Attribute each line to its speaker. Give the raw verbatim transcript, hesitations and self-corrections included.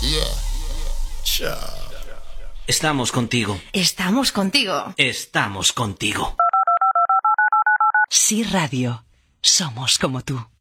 Speaker 1: Yeah. Chao.
Speaker 2: Estamos contigo.
Speaker 3: Estamos contigo.
Speaker 2: Estamos contigo.
Speaker 4: Sí Radio. Somos como tú.